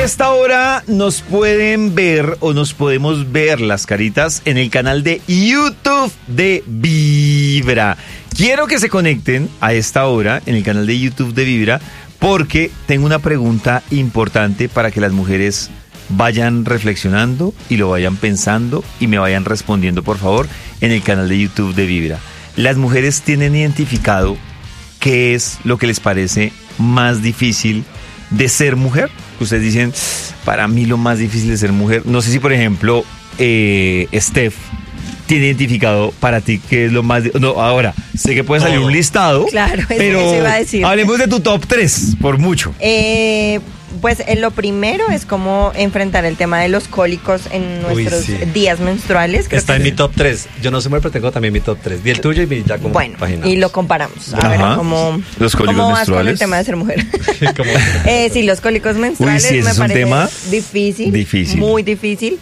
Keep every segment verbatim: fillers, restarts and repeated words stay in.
esta hora nos pueden ver o nos podemos ver las caritas en el canal de YouTube de Vibra. Quiero que se conecten a esta hora en el canal de YouTube de Vibra porque tengo una pregunta importante para que las mujeres vayan reflexionando y lo vayan pensando y me vayan respondiendo, por favor, en el canal de YouTube de Vibra. Las mujeres tienen identificado qué es lo que les parece más difícil de ser mujer. Ustedes dicen, para mí lo más difícil de ser mujer. No sé si, por ejemplo, eh, Steph tiene identificado para ti qué es lo más... No, ahora, sé que puede salir oh. un listado, claro, pero eso iba a decir. Hablemos de tu top tres, por mucho. Eh... Pues eh, lo primero es como enfrentar el tema de los cólicos en nuestros Uy, sí. días menstruales. Creo Está en es... mi top tres. Yo no sé, pero tengo también mi top tres. Y el tuyo y mi ya como Bueno, paginamos. y lo comparamos. A Ajá. ver cómo, los cólicos cómo vas menstruales. con el tema de ser mujer. eh, sí, los cólicos menstruales Uy, sí, me es parece un tema difícil. Difícil. Muy difícil.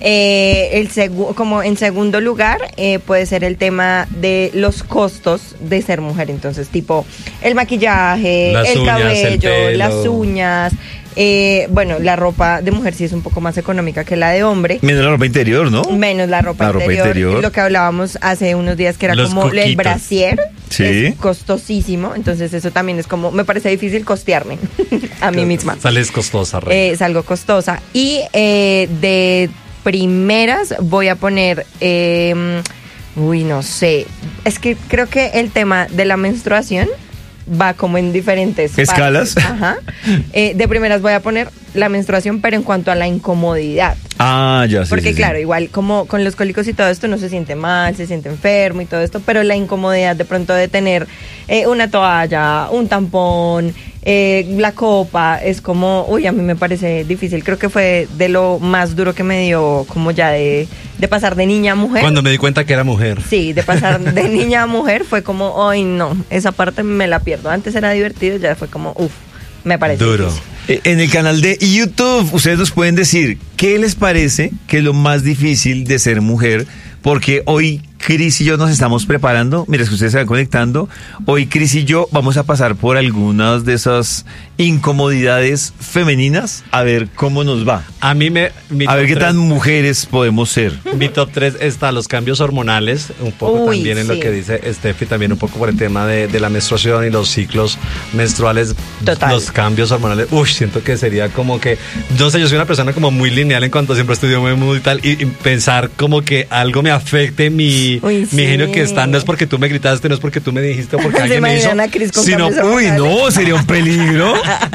Eh, el segu- como en segundo lugar eh, puede ser el tema de los costos de ser mujer. Entonces, tipo el maquillaje, las el uñas, cabello, el las uñas. Eh, bueno, la ropa de mujer sí es un poco más económica que la de hombre. Menos la ropa interior, ¿no? Menos la ropa, la ropa interior, interior. Lo que hablábamos hace unos días que era Los como coquitos. el brasier. Sí. Es costosísimo. Entonces eso también es como, me parece difícil costearme a mí misma. Sales costosa, Rey. Eh, salgo costosa. Y eh, de primeras voy a poner... Eh, uy, no sé. Es que creo que el tema de la menstruación va como en diferentes escalas. partes. Ajá. Eh, de primeras voy a poner la menstruación, pero en cuanto a la incomodidad. Ah, ya sí. Porque sí, claro, sí. igual como con los cólicos y todo esto uno se siente mal, se siente enfermo y todo esto, pero la incomodidad de pronto de tener eh, una toalla, un tampón, eh, la copa, es como, uy, a mí me parece difícil. Creo que fue de lo más duro que me dio como ya de, de pasar de niña a mujer. Cuando me di cuenta que era mujer. Sí, de pasar de niña a mujer fue como, ay no, esa parte me la pierdo. Antes era divertido, ya fue como, uff, me parece duro. difícil. En el canal de YouTube, ustedes nos pueden decir qué les parece que es lo más difícil de ser mujer, porque hoy Cris y yo nos estamos preparando, mira, es que ustedes se van conectando, hoy Cris y yo vamos a pasar por algunas de esas incomodidades femeninas, a ver cómo nos va. A mí me... mi A ver qué top tan tres, mujeres podemos ser. Mi top tres está los cambios hormonales, un poco Uy, también en sí. lo que dice Steffi, también un poco por el tema de, de la menstruación y los ciclos menstruales, Total. los cambios hormonales. Uy, siento que sería como que, no sé, yo soy una persona como muy lineal en cuanto siempre estudio muy, muy y tal, y, y pensar como que algo me afecte mi, Uy, mi sí. genio que está, no es porque tú me gritaste, no es porque tú me dijiste o porque ¿Se alguien me hizo, imaginan a Cris con sino, cambios Uy, hormonales? no, sería un peligro.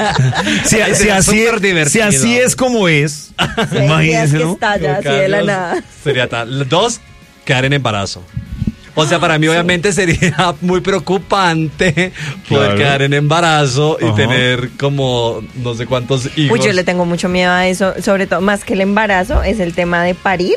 si, si Sería así, súper si divertido. así es como es, Sí, imagínense, que ¿no? estalla así de la nada. Sería tal. Dos, quedar en embarazo. O sea, para mí obviamente sería muy preocupante poder Claro. quedar en embarazo y Ajá. tener como no sé cuántos hijos. Uy, yo le tengo mucho miedo a eso, sobre todo, más que el embarazo, es el tema de parir.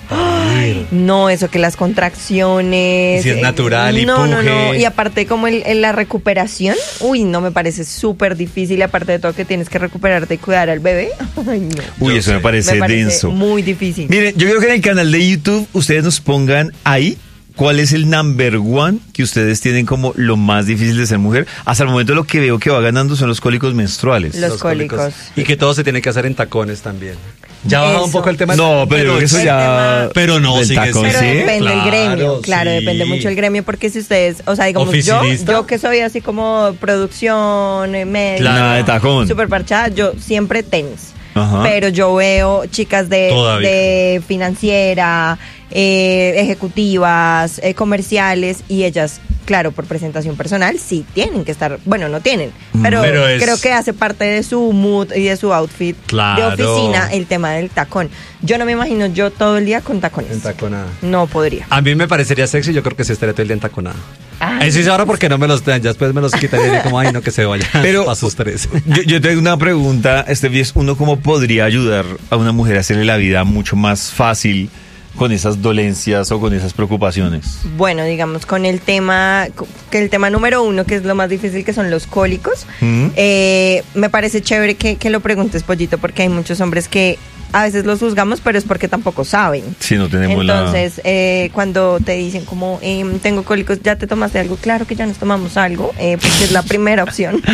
Ay, no, eso que las contracciones. Si es eh, natural y no, no, no. puje. Y aparte como el, el- la recuperación, uy, no, me parece súper difícil. Y aparte de todo que tienes que recuperarte y cuidar al bebé. Ay, no. Uy, Yo eso sé. me parece, Me parece denso. muy difícil. Miren, yo creo que en el canal de YouTube ustedes nos pongan ahí cuál es el number one que ustedes tienen como lo más difícil de ser mujer. Hasta el momento lo que veo que va ganando son los cólicos menstruales. Los cólicos. Y que todo se tiene que hacer en tacones también. Ya ha bajado Eso. un poco el tema. No, pero, yo creo que eso el ya... tema- Pero no, del sigue tacón, Pero ¿sí? depende del Claro, gremio, claro, sí. depende mucho el gremio, porque si ustedes, o sea, digamos, yo, Oficinista. yo que soy así como producción, eh, medio, Claro. Nada de tacón. súper parchada, yo siempre tenis. Ajá. Pero yo veo chicas de, Todavía. de financiera, eh, ejecutivas, eh, comerciales, y ellas, claro, por presentación personal, sí tienen que estar, bueno, no tienen, pero, Pero es- creo que hace parte de su mood y de su outfit Claro. de oficina el tema del tacón. Yo no me imagino yo todo el día con tacones. Entaconada. No podría. A mí me parecería sexy, yo creo que sí estaría todo el día entaconada. Ay. Eso sí, ahora porque no me los dan, ya después me los quitaría y diría como, ay, no, que se vaya. Pero- a sus tres. Yo, yo tengo una pregunta, Steffi, es uno cómo podría ayudar a una mujer a hacerle la vida mucho más fácil con esas dolencias o con esas preocupaciones? Bueno, digamos, con el tema, que el tema número uno, que es lo más difícil, que son los cólicos, ¿Mm? eh, me parece chévere que, que lo preguntes, Pollito, porque hay muchos hombres que a veces los juzgamos, pero es porque tampoco saben. Sí, no tenemos Entonces, la... eh, cuando te dicen como, eh, tengo cólicos, ¿ya te tomaste algo? Claro que ya nos tomamos algo, eh, porque es la primera opción.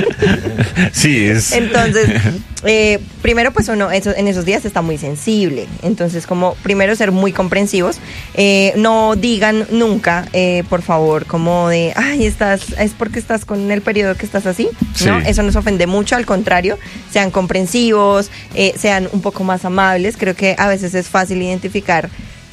Sí, es... Entonces, eh, primero pues uno eso, en esos días está muy sensible. Entonces, como primero ser muy comprensivos. Eh, no digan nunca, eh, por favor, como de, ay, estás, es porque estás con el periodo que estás así. ¿No? Sí. Eso nos ofende mucho, al contrario, sean comprensivos, eh, sean un poco más amables. Creo que a veces es fácil identificar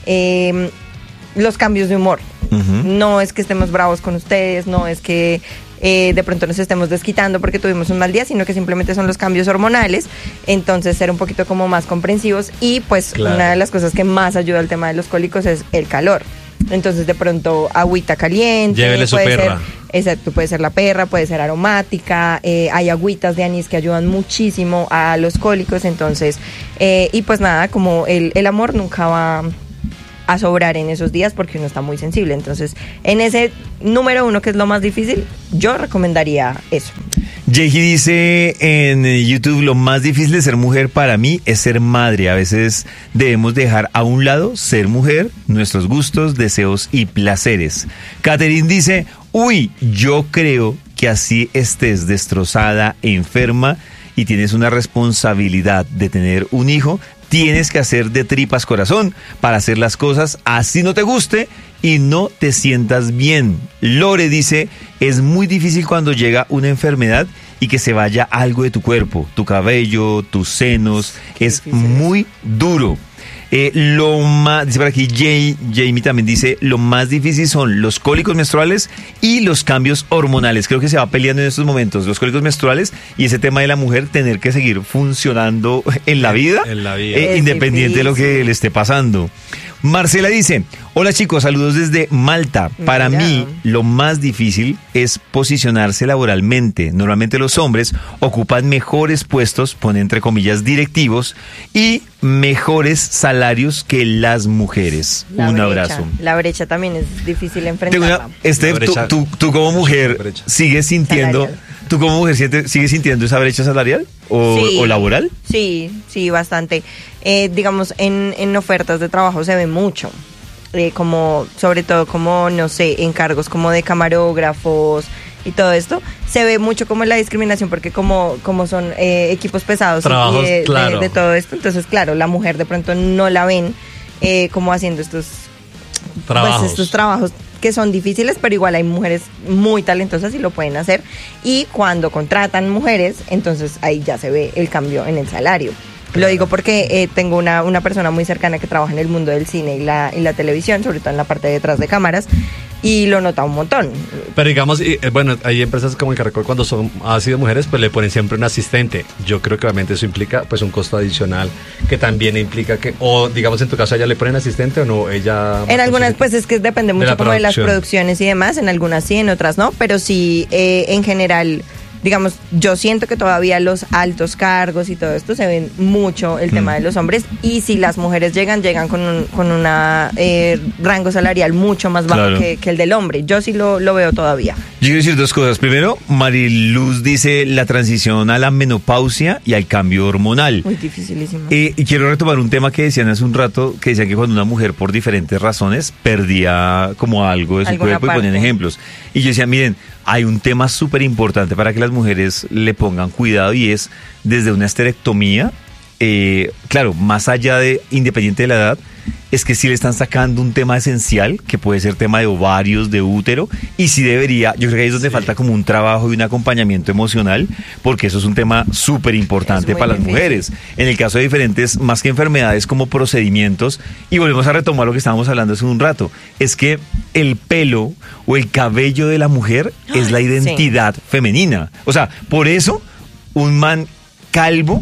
eh, los cambios de humor. Uh-huh. No es que estemos bravos con ustedes, no es que eh, de pronto nos estemos desquitando porque tuvimos un mal día, sino que simplemente son los cambios hormonales. Entonces, ser un poquito como más comprensivos. Y pues Claro. una de las cosas que más ayuda al tema de los cólicos es el calor. Entonces, de pronto, agüita caliente. Llévele su puede perra. ser- Exacto, puede ser la perra, puede ser aromática, eh, hay agüitas de anís que ayudan muchísimo a los cólicos. Entonces, eh, y pues nada, como el, el amor nunca va a sobrar en esos días porque uno está muy sensible. Entonces, en ese número uno, que es lo más difícil, yo recomendaría eso. Yeji dice en YouTube, lo más difícil de ser mujer para mí es ser madre. A veces debemos dejar a un lado ser mujer, nuestros gustos, deseos y placeres. Catherine dice, uy, yo creo que así estés destrozada, enferma y tienes una responsabilidad de tener un hijo, tienes que hacer de tripas corazón para hacer las cosas así no te guste y no te sientas bien. Lore dice, es muy difícil cuando llega una enfermedad y que se vaya algo de tu cuerpo, tu cabello, tus senos, Qué es difícil muy duro. Eh, lo más, dice por aquí, Jay, Jamie también dice, lo más difícil son los cólicos menstruales y los cambios hormonales. Creo que se va peleando en estos momentos los cólicos menstruales y ese tema de la mujer tener que seguir funcionando en la vida, En la vida. eh, Es independiente de lo que difícil. le esté pasando. Marcela dice, hola chicos, saludos desde Malta. Para Mira. mí, lo más difícil es posicionarse laboralmente. Normalmente los hombres ocupan mejores puestos, pone entre comillas directivos, y mejores salarios que las mujeres. La Un brecha, abrazo. La brecha también es difícil Tengo enfrentarla. una, Steph, La brecha- tú, tú, tú como mujer brecha. sigues sintiendo, Salarial. tú como mujer siente- sigues sintiendo esa brecha salarial o, Sí. o laboral. Sí, sí, bastante. Eh, digamos, en, en ofertas de trabajo se ve mucho. Eh, como, sobre todo, como, no sé, encargos como de camarógrafos y todo esto. Se ve mucho como la discriminación porque como, como son eh, equipos pesados y- Trabajos, y de, de- claro. de todo esto. Entonces, claro, la mujer de pronto no la ven eh, como haciendo estos Trabajos. Pues estos trabajos que son difíciles, pero igual hay mujeres muy talentosas y lo pueden hacer. Y cuando contratan mujeres, entonces ahí ya se ve el cambio en el salario. Lo digo porque eh, tengo una, una persona muy cercana que trabaja en el mundo del cine y la, y la televisión, sobre todo en la parte de detrás de cámaras, y lo nota un montón. Pero digamos, y, eh, bueno, hay empresas como el Caracol cuando son ha sido mujeres, pues le ponen siempre un asistente. Yo creo que obviamente eso implica pues un costo adicional que también implica que, o digamos en tu caso, ¿a ella le ponen asistente o no? Ella En algunas, pues es que depende mucho la como de las producción. producciones y demás, en algunas sí, en otras no, pero sí, eh, en general, digamos, yo siento que todavía los altos cargos y todo esto se ven mucho el tema de los hombres, y si las mujeres llegan, llegan con un con una eh, rango salarial mucho más bajo Claro. que, que el del hombre. Yo sí lo, lo veo todavía. Yo quiero decir dos cosas. Primero, Mariluz dice la transición a la menopausia y al cambio hormonal. Muy dificilísimo. Eh, y quiero retomar un tema que decían hace un rato, que decían que cuando una mujer por diferentes razones perdía como algo de su Alguna cuerpo y ponían parte. ejemplos. Y yo decía, miren, hay un tema súper importante para que las mujeres le pongan cuidado y es desde una esterectomía, eh, claro, más allá de, independiente de la edad, es que sí le están sacando un tema esencial, que puede ser tema de ovarios, de útero, y sí debería, yo creo que ahí es donde Sí. falta como un trabajo y un acompañamiento emocional, porque eso es un tema súper importante Es muy para las difícil. mujeres. En el caso de diferentes, más que enfermedades, como procedimientos, y volvemos a retomar lo que estábamos hablando hace un rato, es que el pelo o el cabello de la mujer es la Ay, sí. identidad femenina. O sea, por eso un man calvo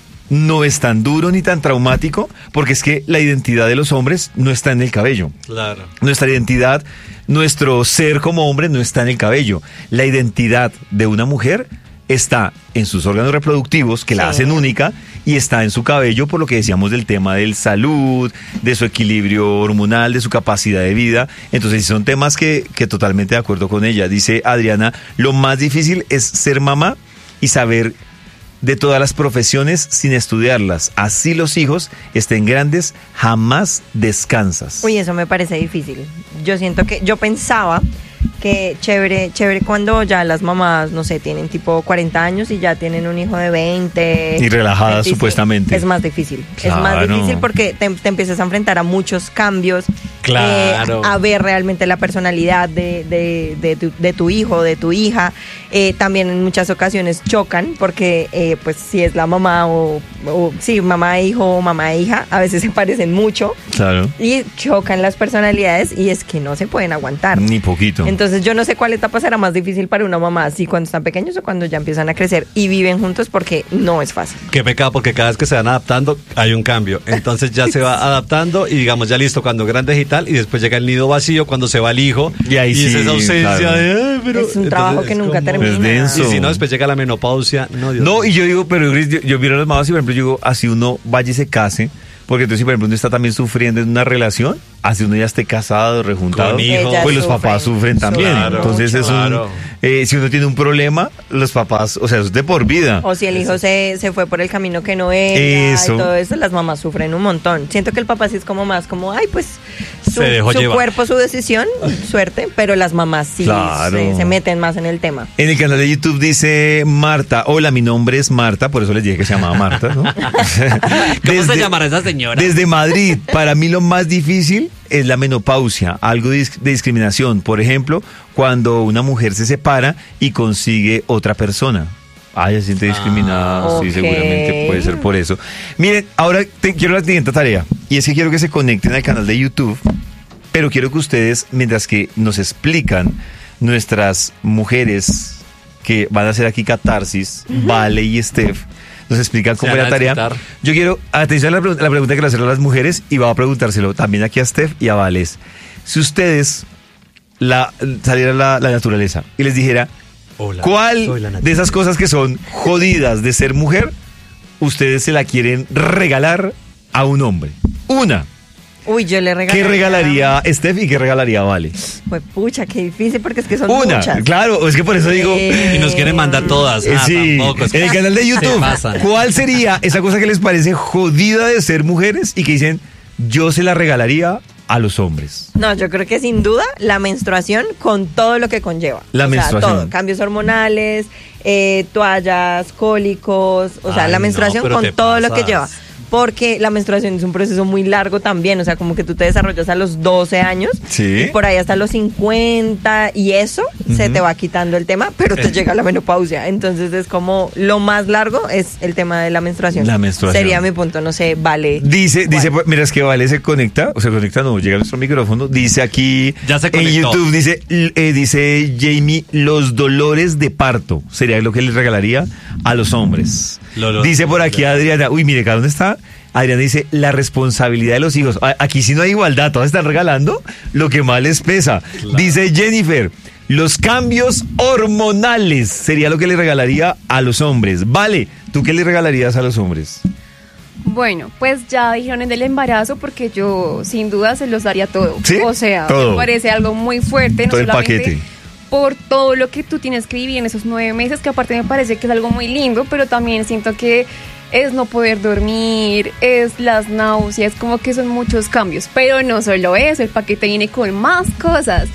no es tan duro ni tan traumático, porque es que la identidad de los hombres no está en el cabello. Claro. Nuestra identidad, nuestro ser como hombre no está en el cabello. La identidad de una mujer está en sus órganos reproductivos, que la Sí. hacen única, y está en su cabello, por lo que decíamos del tema del salud, de su equilibrio hormonal, de su capacidad de vida. Entonces son temas que, que totalmente de acuerdo con ella. Dice Adriana, lo más difícil es ser mamá y saber de todas las profesiones sin estudiarlas. Así los hijos estén grandes, jamás descansas. Uy, eso me parece difícil. Yo siento que, yo pensaba que chévere, chévere cuando ya las mamás, no sé, tienen tipo cuarenta años y ya tienen un hijo de veinte. Y relajadas veinticinco. supuestamente. Es más difícil. Claro. Es más difícil porque te, te empiezas a enfrentar a muchos cambios. Claro. Eh, a ver realmente la personalidad de, de, de, tu, de tu hijo, de tu hija. Eh, también en muchas ocasiones chocan porque eh, pues si es la mamá o, o sí, mamá e hijo o mamá e hija, a veces se parecen mucho. Claro. Y chocan las personalidades y es que no se pueden aguantar. Ni poquito. Entonces yo no sé cuál etapa será más difícil para una mamá, si cuando están pequeños o cuando ya empiezan a crecer y viven juntos, porque no es fácil. Qué pecado, porque cada vez que se van adaptando hay un cambio. Entonces ya se va adaptando y digamos ya listo cuando grandes y tal, y después llega el nido vacío cuando se va el hijo. Y ahí sí, es esa ausencia claro. de... "Ay, pero-". Es un trabajo Entonces que es nunca como- termina. Es denso. Y si no, después llega la menopausia. No, Dios No, mío. y yo digo, pero Gris, yo, yo miro a las mamás y por ejemplo yo digo, así uno vaya y se case, porque entonces si por ejemplo uno está también sufriendo en una relación, así uno ya esté casado, rejuntado, Con hijos. Ellas pues los sufren, papás sufren también. Claro, Entonces es un, claro. eh, si uno tiene un problema, los papás, o sea, es de por vida. O si el hijo se, se fue por el camino que no era Eso. y todo eso, las mamás sufren un montón. Siento que el papá sí es como más como, ay, pues su, Se dejó su llevar. cuerpo, su decisión, suerte, pero las mamás sí Claro. se, se meten más en el tema. En el canal de YouTube dice Marta, hola, mi nombre es Marta, por eso les dije que se llamaba Marta, ¿no? ¿Cómo se llamará esa señora? Desde Madrid, para mí lo más difícil es la menopausia, algo de, dis- de discriminación. Por ejemplo, cuando una mujer se separa y consigue otra persona. Ah, ya se siente discriminada, Ah, sí, ok. seguramente puede ser por eso. Miren, ahora te, quiero la siguiente tarea, y es que quiero que se conecten al canal de YouTube, pero quiero que ustedes, mientras que nos explican nuestras mujeres que van a hacer aquí catarsis, Vale y Steph, nos explican cómo Se es van la a tarea. disfrutar. Yo quiero, atención a la, pregunta- la pregunta que le hacen a las mujeres y va a preguntárselo también aquí a Steph y a Vales. Si ustedes la, saliera la, la naturaleza y les dijera, Hola, soy ¿cuál la de naturaleza. esas cosas que son jodidas de ser mujer, ustedes se la quieren regalar a un hombre? Una. Uy, yo le regalaría. ¿Qué regalaría Steph y qué regalaría Vale? Pues pucha, qué difícil porque es que son Una, muchas. claro, es que por eso digo... Eh, Y nos quieren mandar todas. Eh, Ah, sí, tampoco, es en el que canal de se YouTube, pasan. ¿cuál sería esa cosa que les parece jodida de ser mujeres y que dicen, yo se la regalaría a los hombres? No, yo creo que sin duda la menstruación con todo lo que conlleva. La o menstruación. Sea, todo, cambios hormonales, eh, toallas, cólicos, o sea, Ay, la no, menstruación pero con te todo lo que pasas. lleva. Porque la menstruación es un proceso muy largo también, o sea, como que tú te desarrollas a los doce años Sí. y por ahí hasta los cincuenta y eso se te va quitando el tema, pero te Eh. llega la menopausia. Entonces es como lo más largo es el tema de la menstruación. La menstruación. Sería mi punto, no sé, vale. Dice, dice, mira, es que Vale se conecta, o se conecta, no, llega a nuestro micrófono, dice aquí Ya se en conectó. YouTube, dice, l- eh, dice Jamie, los dolores de parto, sería lo que les regalaría a los hombres. Lo- Dice por aquí Adriana, uy, mire, ¿acá dónde está? Adriana dice, la responsabilidad de los hijos. A- Aquí sí no hay igualdad, todas están regalando lo que más les pesa. Claro. Dice Jennifer, los cambios hormonales sería lo que le regalaría a los hombres. Vale, ¿tú qué le regalarías a los hombres? Bueno, pues ya dijeron en el embarazo porque yo sin duda se los daría todo. ¿Sí? O sea, Todo. me parece algo muy fuerte, no Todo el solamente paquete. por todo lo que tú tienes que vivir en esos nueve meses, que aparte me parece que es algo muy lindo, pero también siento que es no poder dormir, es las náuseas, como que son muchos cambios. Pero no solo eso, el paquete viene con más cosas.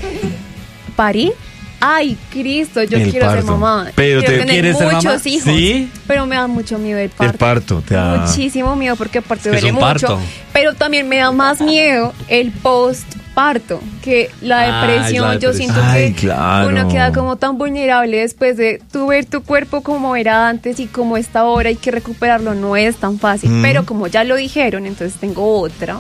¿Parir? Ay, Cristo, yo El quiero ser parto. mamá. Pero quiero te- tener ¿quieres ser muchos mamá? hijos. ¿Sí? Pero me da mucho miedo el parto. El parto, te da... Muchísimo miedo porque aparte Es que es duele un mucho. parto. Pero también me da más miedo el postparto, que la Ay, depresión. la Yo depresión. siento Ay, que claro. uno queda como tan vulnerable después de tú ver tu cuerpo como era antes y como está ahora y que recuperarlo no es tan fácil. Mm. Pero como ya lo dijeron, entonces tengo otra.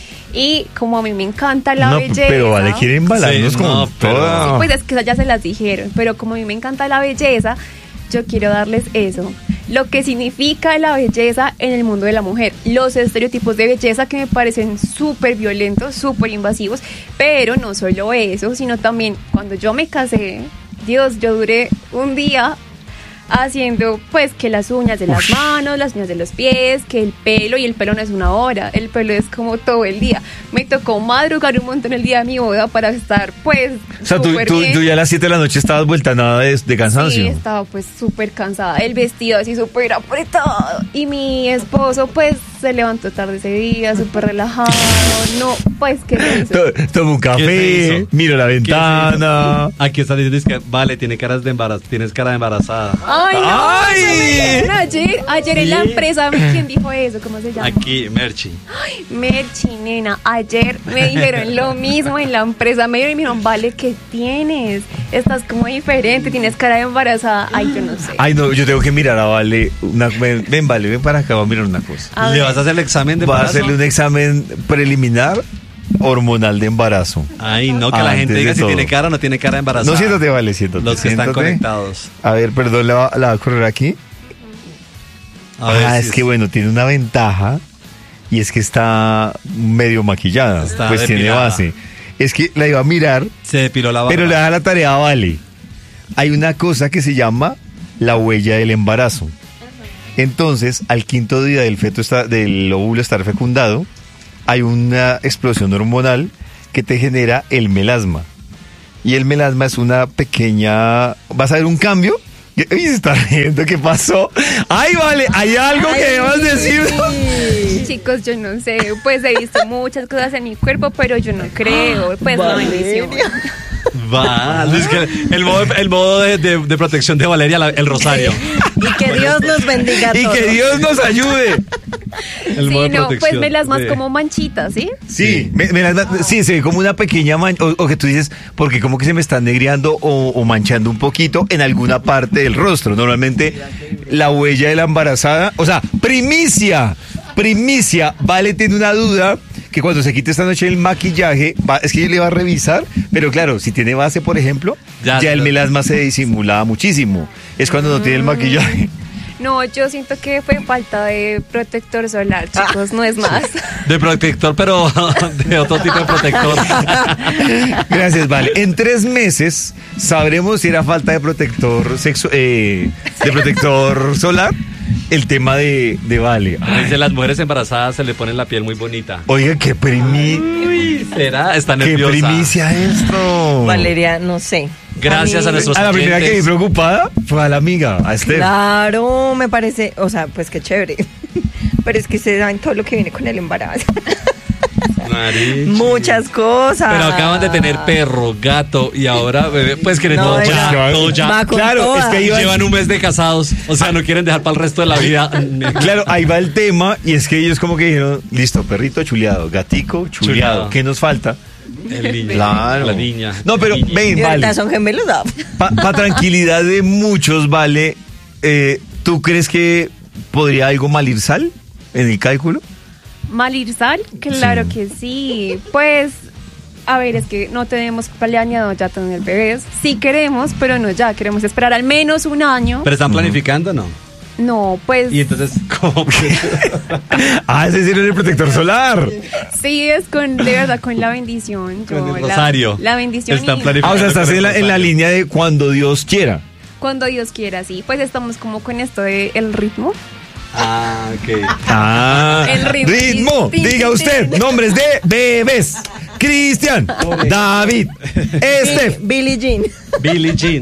Y como a mí me encanta la no, belleza. pero Vale quiere embalarnos Sí, con no, pero- toda... Sí, pues es que esas ya se las dijeron, pero como a mí me encanta la belleza, yo quiero darles eso. Lo que significa la belleza en el mundo de la mujer. Los estereotipos de belleza que me parecen súper violentos, súper invasivos, pero no solo eso, sino también cuando yo me casé, Dios, yo duré un día haciendo pues que las uñas de las Ush. manos, las uñas de los pies, que el pelo, y el pelo no es una hora, el pelo es como todo el día. Me tocó madrugar un montón el día de mi boda para estar pues O sea, tú, súper tú, bien. tú ya a las siete de la noche estabas vuelta nada de, de cansancio. Sí, estaba pues súper cansada, el vestido así súper apretado, y mi esposo pues se levantó tarde ese día, súper relajado, no, pues qué se hizo. To- Toma un ¿Qué se café, hizo? miro la ventana. Aquí están diciendo es que vale, tiene caras de embaraz, tienes cara de embarazada. Ay, no, ¡Ay! eso me dijeron ayer, ayer en la Sí. empresa, ¿quién dijo eso? ¿Cómo se llama? Aquí, Merchi. Merchi, nena, ayer me dijeron lo mismo en la empresa, me dijeron, me dijeron, vale, ¿qué tienes? Estás como diferente, tienes cara de embarazada, ay, yo no sé. Ay, no, yo tengo que mirar a Vale. Una, ven, ven, Vale, ven para acá, voy a mirar una cosa. A ¿Le ver. vas a hacer el examen de Va a embarazo? hacerle un examen preliminar hormonal de embarazo. Ay, no, que la Antes gente de diga si todo. tiene cara o no tiene cara de embarazada. No, siéntate, Vale, siéntate. Los que están siéntate. conectados. A ver, perdón, la, va- la va a correr aquí. A ver ah, si es que bueno, tiene una ventaja y es que está medio maquillada. Está pues tiene depilada. base. Es que la iba a mirar, Se depiló la barba. pero le da la tarea a Vale. Hay una cosa que se llama la huella del embarazo. Entonces, al quinto día del feto está, del óvulo estar fecundado, hay una explosión hormonal que te genera el melasma. Y el melasma es una pequeña... ¿Vas a ver un cambio? Uy, se está riendo, ¿qué pasó? ¡Ay, Vale! ¿Hay algo que debas decir? Chicos, yo no sé, pues he visto muchas cosas en mi cuerpo, pero yo no creo, pues no bendición. Va, es que el modo, el modo de, de- de protección de Valeria, la- el rosario. Y que Dios nos bendiga a Y todos. que Dios nos ayude. El modo Sí, de no, pues protección me las más de- como manchitas, ¿sí? Sí, me- melasma- sí, se ve como una pequeña mancha, o, o que tú dices, porque como que se me están negreando o, o manchando un poquito en alguna parte del rostro. Normalmente la huella de la embarazada, o sea, primicia, primicia, Vale tiene una duda que cuando se quite esta noche el maquillaje, va- es que yo le va a revisar, pero claro, si tiene base, por ejemplo, Ya, ya, el ya. melasma se disimula muchísimo. Es cuando no tiene el maquillaje. No, yo siento que fue falta de protector solar, chicos, no es más. De protector, pero de otro tipo de protector. Gracias, Vale. En tres meses sabremos si era falta de protector sexu eh, de protector solar el tema de, de Vale. Ay, Dice, las mujeres embarazadas se le ponen la piel muy bonita. oiga, qué, primi Uy, ¿será? Está qué nerviosa. primicia esto. Valeria, no sé. Gracias a mí- nuestros A la primera que vi oyentes. preocupada fue a la amiga, a Esther. Claro, me parece, o sea, pues qué chévere. Pero es que se saben todo lo que viene con el embarazo. Marichi. Muchas cosas. Pero acaban de tener perro, gato y ahora bebé. Pues que No, todo ya. ya, todo ya. Va con Claro, todas. es que Y iban- llevan un mes de casados. O sea, no quieren dejar para el resto de la vida. Claro, ahí va el tema y es que ellos como que dijeron, listo, perrito chuleado, gatico chuleado, Chuleado. ¿qué nos falta? El niño. Claro. La niña. No, pero El niño. ven, Y ahorita Vale. son gemelos. ah. Para tranquilidad de muchos, Vale, eh, ¿tú crees que podría algo mal ir sal en el cálculo? ¿Malirsal? Claro que sí. Pues, a ver, es que no tenemos planeado ya tener bebés. Sí queremos, pero no ya. Queremos esperar al menos un año. Pero están planificando, ¿no? No, pues Y entonces, ¿cómo que? Ah, ese sí era el protector solar. sí es con, de verdad, con la bendición. Con yo, el la- rosario. La, bendición. Están y planificando. Ah, o sea, estás en la, en la línea de cuando Dios quiera. cuando Dios quiera, sí. Pues estamos como con esto de el ritmo. Ah, ok. Ah, El ritmo. ritmo. Tin, tin, Diga tin, usted, tin. nombres de bebés. Cristian, David, Estef. Billie Jean. Billie Jean.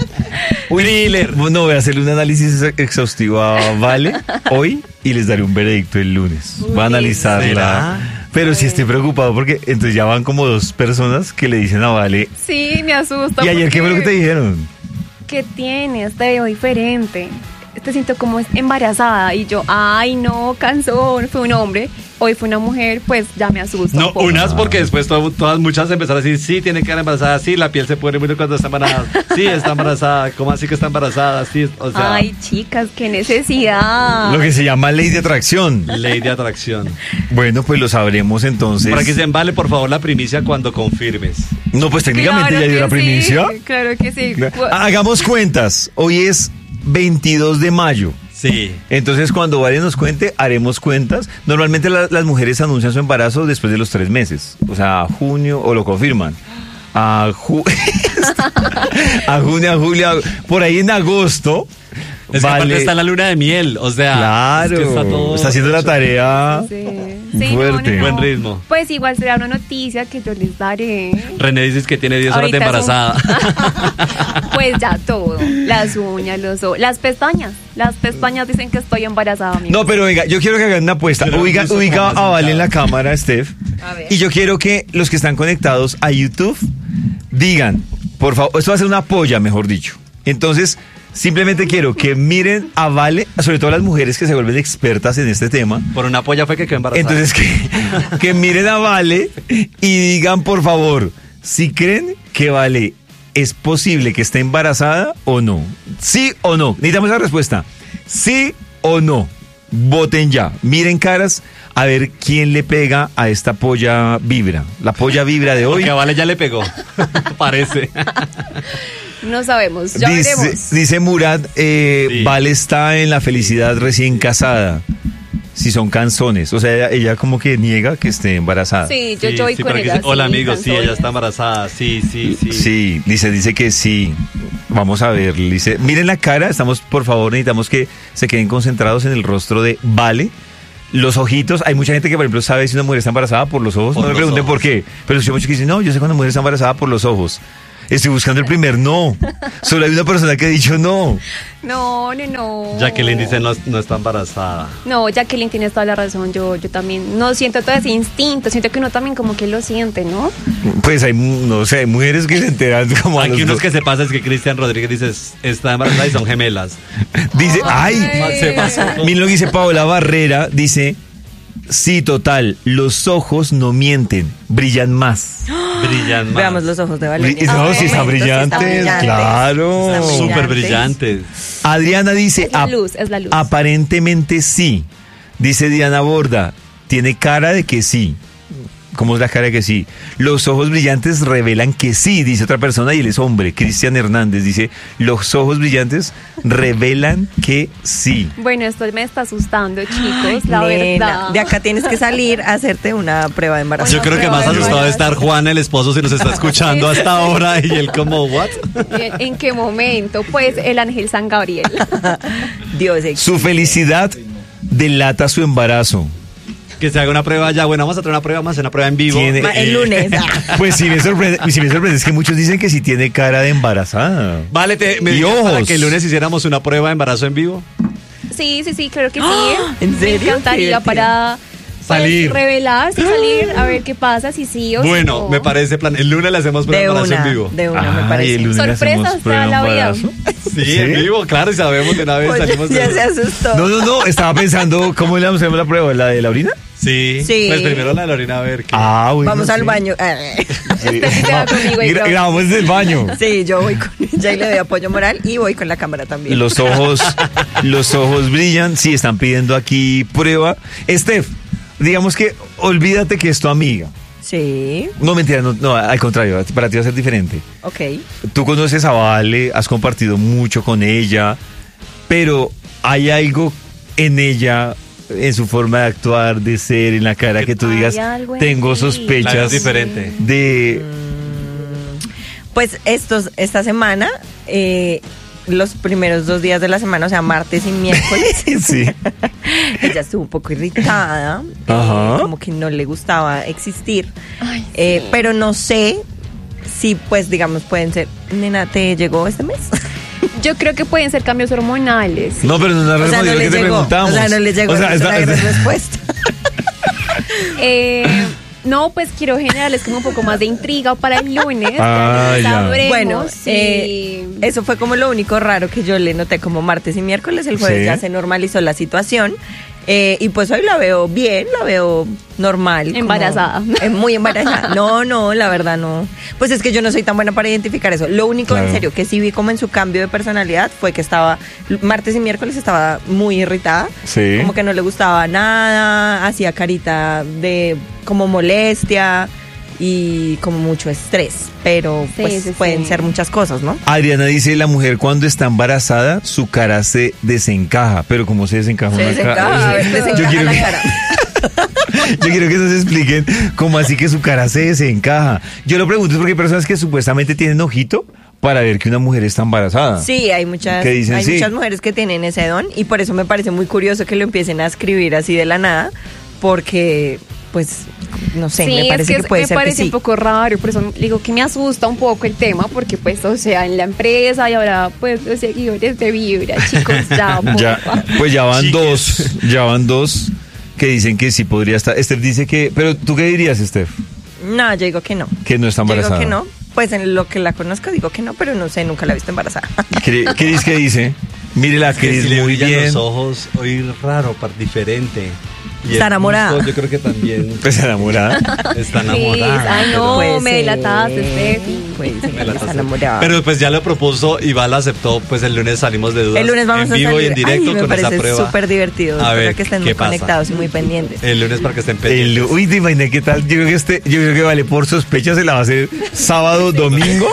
Thriller. No, voy a hacerle un análisis ex- exhaustivo a Vale hoy y les daré un veredicto el lunes. Voy a analizarla. ¿Será? Pero sí estoy preocupado porque entonces ya van como dos personas que le dicen a Vale. Sí, me asusta. ¿Y ayer qué fue lo que te porque- dijeron? ¿Qué tienes? Te veo diferente. Te siento como embarazada. Y yo, ay, no, cansón. Fue un hombre. Hoy fue una mujer, pues ya me asusta. No, un poco. unas porque después to- todas muchas empezaron a decir, sí, tiene que estar embarazada, sí, la piel se pone mucho cuando está embarazada, sí, está embarazada, ¿cómo así que está embarazada? Sí, o sea, Ay, chicas, qué necesidad. Lo que se llama ley de atracción. ley de atracción. Bueno, pues lo sabremos entonces. Para que se embale, por favor, la primicia cuando confirmes. No, pues técnicamente Claro ya dio que la primicia. Sí, claro que sí. Ah, hagamos cuentas. Hoy es veintidós de mayo. Sí. Entonces, cuando Vale nos cuente, haremos cuentas. Normalmente la- las mujeres anuncian su embarazo después de los tres meses. O sea, a junio, o lo confirman. A, ju- a junio, a julio, a- por ahí en agosto, Es que aparte está la luna de miel, o sea, Claro, es que está, todo está haciendo la hecho. tarea Sí. Sí, no, fuerte. no, no. Buen ritmo. Pues igual será una noticia que yo les daré. René dices que tiene diez horas de Ahorita es un- embarazada. Pues ya todo. Las uñas, los ojos, las pestañas. Las pestañas dicen que estoy embarazada, amigo. No, pero venga, yo quiero que hagan una apuesta. Pero Ubica, incluso ubica con más a Vale en la sentadas. cámara, Steph. A ver. Y yo quiero que los que están conectados a YouTube digan, por favor, esto va a ser una polla, mejor dicho. Entonces, simplemente quiero que miren a Vale, sobre todo las mujeres que se vuelven expertas en este tema. Por una polla fue que quedó embarazada. Entonces, que, que miren a Vale y digan, por favor, si creen que Vale es posible que esté embarazada o no. ¿Sí o no? Necesitamos la respuesta. ¿Sí o no? Voten ya. Miren caras a ver quién le pega a esta polla vibra. La polla vibra de hoy. Porque a Vale ya le pegó. Parece. No sabemos, ya Dice, veremos. dice Murad, eh, Sí. Vale está en la felicidad recién casada. Si son canzones. O sea, ella, ella como que niega que esté embarazada. Sí, yo, Sí, yo voy sí, con pero que ella. dice, Hola sí, amigos, sí, canzona. ella está embarazada. Sí, sí, sí. Sí, dice, dice que sí. Vamos a ver, dice, miren la cara, estamos, por favor, necesitamos que se queden concentrados en el rostro de Vale. Los ojitos, hay mucha gente que, por ejemplo, sabe si una mujer está embarazada por los ojos. Por no me los pregunten ojos. por qué, pero yo muchos que dicen, no, yo sé cuando una mujer está embarazada por los ojos. Estoy buscando el primer no. Solo hay una persona que ha dicho no. No, no, no. Jacqueline dice no, no está embarazada. No, Jacqueline tiene toda la razón. Yo, yo también no siento todo ese instinto. Siento que uno también como que lo siente, ¿no? Pues hay, mu- no sé, hay mujeres que se enteran como a Aquí los unos dos. que se pasa es que Cristian Rodríguez dice está embarazada y son gemelas. Dice, ay, Se pasó. miren lo que dice Paola Barrera, dice, sí, total, los ojos no mienten, brillan más. Brillan más. Veamos los ojos de Valeria. Bri- no, En sí este están momento sí brillantes, están brillantes. claro. Están Súper brillantes. Adriana dice, Es la "Ap- luz, es la luz". aparentemente sí. Dice Diana Borda, tiene cara de que sí. ¿Cómo es la cara de que sí? Los ojos brillantes revelan que sí, dice otra persona, y él es hombre. Cristian Hernández dice, los ojos brillantes revelan que sí. Bueno, esto me está asustando, chicos, la Nena, verdad. de acá tienes que salir a hacerte una prueba de embarazo. Yo creo que más asustado de estar Juan, el esposo, si nos está escuchando hasta ahora y él como, ¿what? ¿En, en qué momento? Pues el ángel San Gabriel. Dios existe. Su felicidad delata su embarazo. Que se haga una prueba ya. Bueno, vamos a hacer una prueba más, una prueba en vivo. Tiene- Ma- el lunes. Pues sí me sorprende, sí me sorprende, es que muchos dicen que sí tiene cara de embarazada. Vale, te, me Y dices para ojos. que el lunes hiciéramos una prueba de embarazo en vivo. Sí, sí, sí, creo que sí. ¿En serio? Me encantaría Qué divertido. para Salir. pues, revelar, sí, salir, a ver qué pasa, si sí o si Bueno, no. me parece plan. El lunes le hacemos prueba De de embarazo una, en vivo. de una, me Ay, parece. el lunes le Sorpresas hacemos prueba para la de vida. embarazo. Sí, en vivo, claro, y sabemos de una vez Oye, salimos ya de... se asustó. No, no, no, estaba pensando, ¿cómo le vamos a hacer la prueba? ¿La de la orina? Sí. Sí. Pues primero la de la orina a ver qué. Ah, bueno. Vamos al sí. baño. Sí. Usted sí se va conmigo y Gra- graba. grabamos desde el baño. Sí, yo voy con ella y le doy apoyo moral y voy con la cámara también. Los ojos, los ojos brillan. Sí, están pidiendo aquí prueba. Steph, digamos que olvídate que es tu amiga. Sí, No, mentira, no, no, al contrario, para ti va a ser diferente. ok. Tú conoces a Vale, has compartido mucho con ella, pero hay algo en ella, en su forma de actuar, de ser, en la cara, que tú Hay digas, algo en tengo ti. La sospechas ves diferente. de... Pues estos, esta semana, eh, los primeros dos días de la semana, o sea, martes y miércoles, Sí. ella estuvo un poco irritada, eh, Ajá. como que no le gustaba existir, Ay, eh, sí. pero no sé si, pues, digamos, pueden ser, nena, ¿te llegó este mes? Yo creo que pueden ser cambios hormonales. No, pero no O sea, respondió no lo le que te llegó, o preguntamos. sea, no le llegó, O sea, es está- una gran está- respuesta. Eh, no, pues quiero generarles como un poco más de intriga para el lunes. Ah, ya. Sabremos Bueno, si- eh, eso fue como lo único raro que yo le noté como martes y miércoles. El jueves Sí. ya se normalizó la situación. Eh, y pues hoy la veo bien, la veo normal. como- Embarazada. eh, muy embarazada. No, no, la verdad no. Pues es que yo no soy tan buena para identificar eso. Lo único Claro. en serio que sí vi como en su cambio de personalidad fue que estaba, martes y miércoles estaba muy irritada. Sí. Como que no le gustaba nada, hacía carita de como molestia y como mucho estrés. Pero Sí, pues sí, pueden sí. ser muchas cosas, ¿no? Adriana dice, la mujer cuando está embarazada, su cara se desencaja. Pero ¿cómo se desencaja Se una cara? desencaja, a ver, Yo desencaja quiero la que- cara. Yo quiero que nos expliquen cómo así que su cara se desencaja. Yo lo pregunto es porque hay personas que supuestamente tienen ojito para ver que una mujer está embarazada. Sí, hay muchas, ¿Qué dicen? hay Sí. muchas mujeres que tienen ese don y por eso me parece muy curioso que lo empiecen a escribir así de la nada, porque, pues, no sé, Sí, me parece es que, que, es- puede me ser parece que sí. un poco raro, por eso digo que me asusta un poco el tema, porque pues, o sea, en la empresa y ahora pues los seguidores de Vibra, chicos, ya, Ya, porfa. pues ya van Chiques. dos, ya van dos que dicen que sí podría estar. Steph dice que, pero ¿tú qué dirías, Steph? No, yo digo que no. Que no está Yo embarazada. digo que no. Pues en lo que la conozco digo que no, pero no sé, nunca la he visto embarazada. ¿Qué, qué dice que dice? Mírela, Que Cris, si le muy brillan bien. los ojos, oír raro, par- diferente. Y Está el enamorada. gusto, yo creo que también Pues enamorada. está Sí, enamorada. ay, no, Puede me ser. delataste, Steffi. Puede ser Me que la está tasé. enamorada. Pero pues ya lo propuso y Val aceptó, pues el lunes salimos de dudas. El lunes vamos en a vivo salir. y en directo Ay, me con esa parece prueba. súper divertido. A Espero ver, que estén ¿qué muy pasa? conectados y muy pendientes. El lunes para que estén El- pendientes. uy, te imaginé qué tal. Yo creo que este, yo creo que vale por sospecha se la va a hacer sábado, domingo.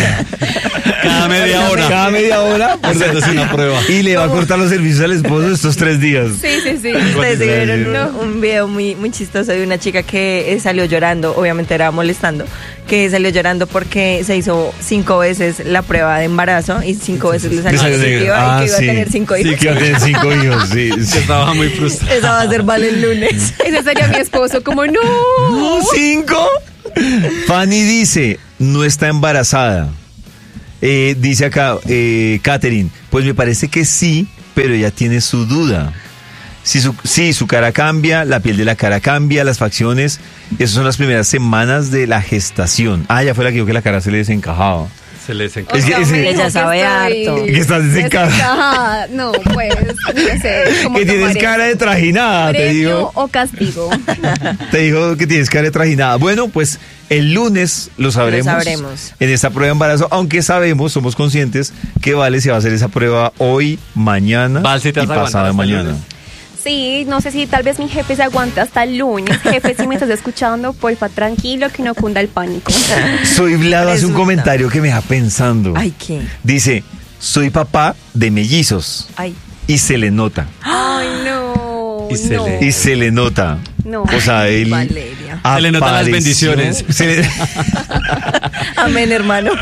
Cada media hora. Cada media hora. por- Haciéndose una prueba. Y le va a cortar los servicios al esposo estos tres días. Sí, sí, sí. Ustedes Sí, vieron sí. ¿no? un video muy, muy chistoso de una chica que eh, salió llorando, obviamente era molestando, que salió llorando porque se hizo cinco veces la prueba de embarazo y cinco veces le salió Le salió positiva negro. y Ah, que iba sí. a tener cinco Sí, hijos. que iba a tener cinco hijos, sí. Que sí. estaba muy frustrado. Esa va a ser vale el lunes. Ese sería mi esposo, como no. No, ¿cinco? Fanny dice, no está embarazada. Eh, dice acá, eh, Catherine, pues me parece que sí, pero ella tiene su duda. Si su, sí, su cara cambia, la piel de la cara cambia, las facciones. Esas son las primeras semanas de la gestación. Ah, ya fue la que dijo que la cara se le desencajaba. Se les O encanta. Es que sea, ese- me dijo Ella que sabe estoy harto. Que estás desencajada. desencajada. No, pues, no sé. ¿cómo Que tienes tomar eso? cara de trajinada, te ¿Premio digo. o castigo? Te dijo que tienes cara de trajinada. Bueno, pues el lunes lo sabremos, Lo sabremos. en esta prueba de embarazo, aunque sabemos, somos conscientes que Vale se va a hacer esa prueba hoy, mañana Val, ¿sí te y vas a aguantar pasado hasta el mañana. lunes? Sí, no sé si tal vez mi jefe se aguanta hasta el lunes. Jefe, si me estás escuchando, porfa, tranquilo, que no cunda el pánico. Soy Vlado hace un Resulta. comentario que me deja pensando. Ay, ¿qué? Dice, soy papá de mellizos Ay. y se le nota. Ay, no. Y se no. le- Y se le nota. No. O sea, él Valeria. Se le notan las apareció- bendiciones. Se le- Amén, hermano.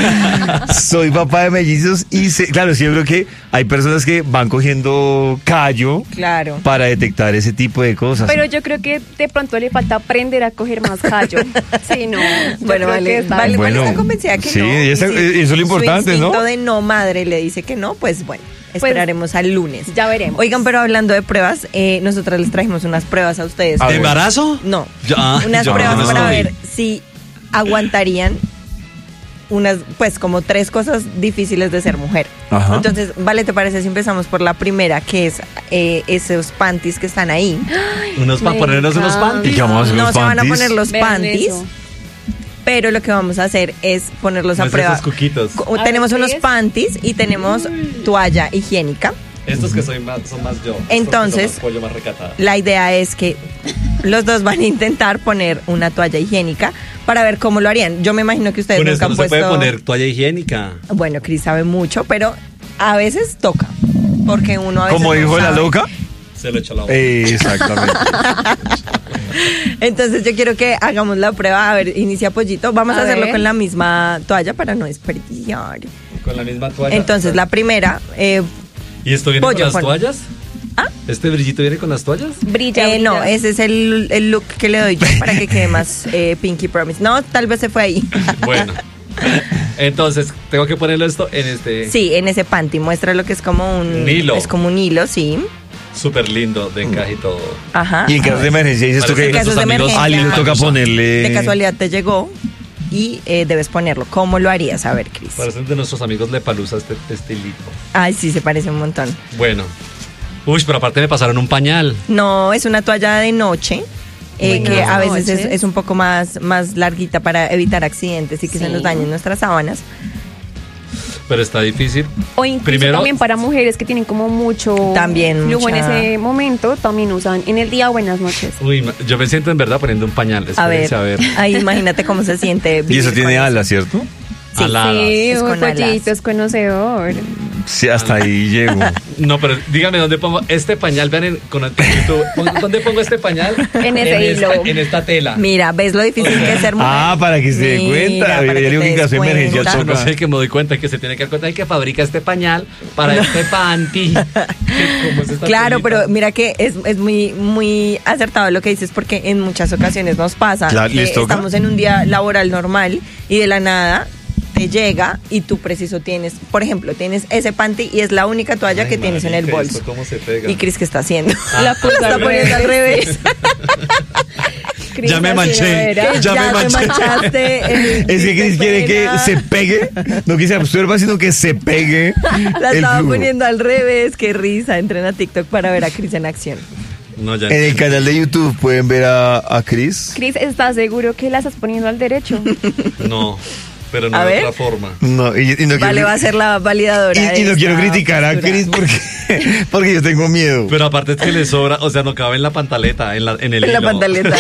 Soy papá de mellizos y se, claro, sí, yo creo que hay personas que van cogiendo callo Claro. para detectar ese tipo de cosas. Pero yo creo que de pronto le falta aprender a coger más callo. Sí, no. yo Bueno, creo vale, que está vale, bien. vale, Bueno, está convencida que sí, no. y esa- Y si eso es lo importante, su ¿no? instinto de no madre le dice que no, pues bueno, esperaremos al lunes. ya veremos. Oigan, pero hablando de pruebas, eh, nosotras les trajimos unas pruebas a ustedes. A ¿De ver. embarazo? No, Yo- ah, unas yo pruebas no para estoy. ver si aguantarían unas, pues como tres cosas difíciles de ser mujer. Ajá. Entonces, vale, ¿te parece si empezamos por la primera, que es eh, esos panties que están ahí? Unos para Me ponernos unos encanta. ¿Y panties. qué vamos a hacer No los se van a panties? poner los Vean panties, eso. pero lo que vamos a hacer es ponerlos a Más de prueba. esos cuquitos. Co- A Tenemos ver, unos ¿qué es? panties y tenemos toalla higiénica. Estos que soy más, son más yo. Estos Entonces- que son más pollo más recatada. La idea es que los dos van a intentar poner una toalla higiénica para ver cómo lo harían. Yo me imagino que ustedes Con nunca esto han no se puesto. puede poner toalla higiénica. Bueno, Cris sabe mucho, pero a veces toca. Porque uno a veces. Como no dijo la sabe. loca. Se lo echo a la boca. Eh, exactamente. Entonces yo quiero que hagamos la prueba. A ver, inicia Pollito. Vamos a, A hacerlo ver. con la misma toalla para no desperdiciar. Con la misma toalla. Entonces, la primera, eh, ¿Y esto viene Pollo, con las Juan. toallas? ¿Ah? ¿Este brillito viene con las toallas? Brilla, eh, no, brilla. ese es el, el look que le doy yo para que quede más eh, Pinky Promise. No, tal vez se fue ahí. Bueno. Entonces, tengo que ponerlo esto en este Sí, en ese panty. Muestra lo que es como un. Un hilo. Es como un hilo, sí. súper lindo de encaje y todo. Ajá. Y en caso de emergencia dices tú Parece que En casos de nuestros amigos emergencia. a Ali le toca ponerle. De casualidad te llegó y eh, debes ponerlo. ¿Cómo lo harías? A ver, Cris. Parecen de nuestros amigos Lepalusa este estilito. Ay, sí, se parece un montón. Bueno. Uy, pero aparte me pasaron un pañal. No, es una toalla de noche. eh, Buenas que a veces es, noches. es un poco más, más larguita para evitar accidentes y que se Sí. nos dañen nuestras sábanas. Pero está difícil. O incluso Primero- también para mujeres que tienen como mucho También flujo mucha- en ese momento, también usan en el día buenas noches. Uy, ma- yo me siento en verdad poniendo un pañal. A ver, Espérense a ver. ahí imagínate cómo se siente. Y eso vivir tiene con alas, ¿cierto? Sí, Aladas. Sí, es un con alas. pollito es conocedor. Sí, hasta ahí llego. No, pero dígame dónde pongo este pañal. Vean en, con el YouTube. Pon- ¿Dónde pongo este pañal? En ese esta, hilo. en esta tela. Mira, ¿ves lo difícil que es ser mujer? Ah, para que se dé Mira, cuenta. para Yo que digo te que en des caso de emergencia cuenta. Yo no toca. sé que me doy cuenta que se tiene que dar cuenta. Hay que fabricar este pañal para este panty. ¿Cómo es esta Claro, telita? pero mira que es, es muy, muy acertado lo que dices, porque en muchas ocasiones nos pasa Claro, que ¿les toca? estamos en un día laboral normal y de la nada te llega y tú preciso tienes, por ejemplo, tienes ese panty y es la única toalla Ay, que tienes en el marica, bolso. ¿esto cómo se pega? Y Cris, ¿qué está haciendo? La puso está al poniendo al revés. Cris, Ya me así, manché. ¿no era? Ya me te manché. manchaste. el- Es que Cris quiere que pena. se pegue, no que se absorba, sino que se pegue. La el estaba flujo. poniendo al revés, qué risa. Entren a TikTok para ver a Cris en acción. No, ya. En el canal de YouTube pueden ver a, a Cris. Cris, ¿estás seguro que la estás poniendo al derecho? No, pero no A de ver. otra forma. No, y, y no Vale, quiero, va a ser la validadora. y, y de no quiero esta criticar a postura. Cris porque, porque yo tengo miedo. Pero aparte es que le sobra, o sea, no cabe en la pantaleta, en, la, en el En la hilo. pantaleta.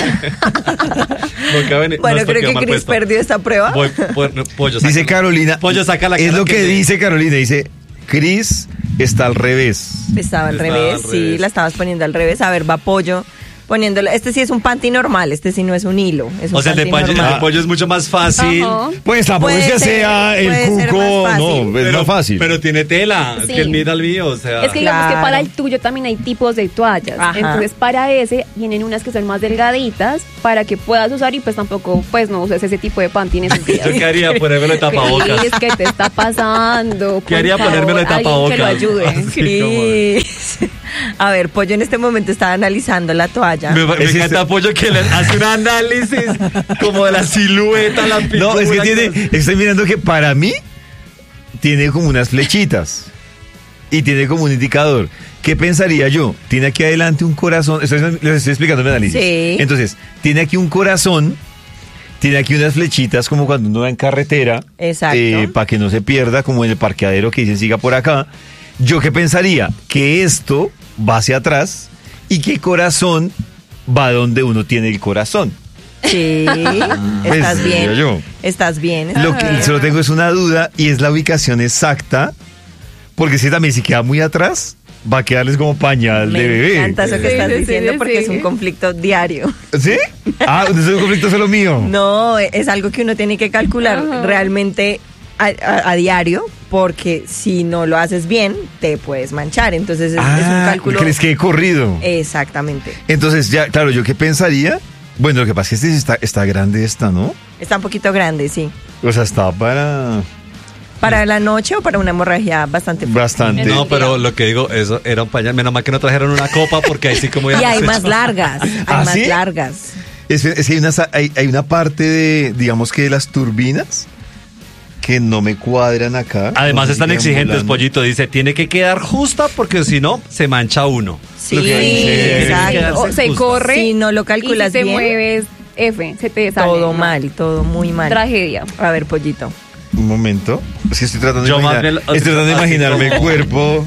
No cabe en no, Bueno, esto creo quedó que mal Cris puesto. perdió esta prueba. Voy, voy- no, pollo, Dice sácala. Carolina. Pollo, saca la Es cara lo que, que- dice Carolina. Dice, Cris está al revés. Estaba al Estaba revés, al sí, revés. la estabas poniendo al revés. A ver, va pollo poniéndolo. Este sí es un panty normal, este sí no es un hilo. Es un O sea, el de, panty pollo, el normal. de pollo es mucho más fácil. Ajá. Pues tampoco Puede es que ser, sea el puede ser cuco. más fácil. No, es Pero, más fácil. pero tiene tela. Sí. Es que el mira al mío, o sea. Es que digamos que Claro. para el tuyo también hay tipos de toallas. Ajá. Entonces para ese vienen unas que son más delgaditas para que puedas usar y pues tampoco pues no uses ese tipo de panty en esos días. ¿Yo qué haría? Ponérmelo de tapabocas. Cris, ¿qué te está pasando? ¿Qué haría Por ponérmelo de favor, alguien que lo tapabocas? ayude. Sí, como- Cris. A ver, pollo en este momento está analizando la toalla. Me, me Es encanta este- Pollo que le hace un análisis como de la silueta, la figura. No, es que tiene, estoy mirando que para mí tiene como unas flechitas y tiene como un indicador. ¿Qué pensaría yo? Tiene aquí adelante un corazón, estoy, les estoy explicando mi análisis. Sí. Entonces, tiene aquí un corazón, tiene aquí unas flechitas como cuando uno va en carretera. Exacto. Para que no se pierda, como en el parqueadero que dicen siga por acá. ¿Yo qué pensaría? Que esto va hacia atrás y que corazón va donde uno tiene el corazón. Sí, Pues, estás bien. diría yo. Estás bien. Lo que solo tengo es una duda y es la ubicación exacta, porque si también si queda muy atrás, va a quedarles como pañal Me de bebé. encanta eso que Sí, estás sí, sí, diciendo sí, porque sí. es un conflicto diario. ¿Sí? Ah, entonces es un conflicto solo mío. No, es algo que uno tiene que calcular Ajá. realmente a, a- a diario, porque si no lo haces bien, te puedes manchar. Entonces es, es un Ah, cálculo. que les quede corrido. Exactamente. Entonces, ya, claro, ¿yo qué pensaría? Bueno, lo que pasa es que este está, está grande esta, ¿no? Está un poquito grande, sí. O sea, está para ¿Para la noche o para una hemorragia bastante fuerte? bastante. No, pero lo que digo, eso era un pañal. Menos mal que no trajeron una copa porque ahí sí como ya Y hay nos más echó. largas, hay ¿Ah, más sí? largas. Es, es que hay una, sa- hay, hay una parte de, digamos que de las turbinas que no me cuadran acá. Además No sé si están quedan exigentes, volando. Pollito. Dice, tiene que quedar justa porque si no, se mancha uno. Sí, Lo que dice, exacto. tiene que O quedarse se justa. corre Si no lo y calculas si te bien, mueves F, se te sale. todo ¿no? mal, todo muy mal. Tragedia. A ver, pollito. Un momento. Es que estoy tratando de Yo más imaginar. bien- estoy tratando de así imaginarme el como- cuerpo.